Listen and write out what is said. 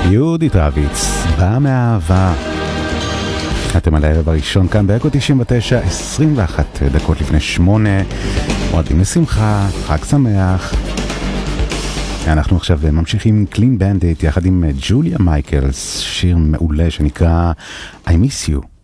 יהודית רביץ, באה מהאהבה. אתם על הערב הראשון כאן באקו 99, 21 דקות לפני 8, מועדים לשמחה, חג שמח. אנחנו עכשיו ממשיכים עם קלין בנדיט יחד עם ג'וליה מייקלס, שיר מעולה שנקרא I Miss You.